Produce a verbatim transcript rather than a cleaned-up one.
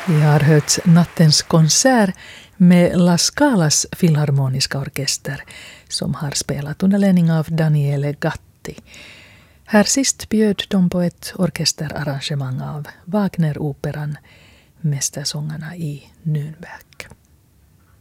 Vi har hört nattens konsert med La Scalas filharmoniska orkester som har spelat under ledning av Daniele Gatti. Här sist bjöd de på ett orkesterarrangemang av Wagner-operan Mästersångarna i Nürnberg.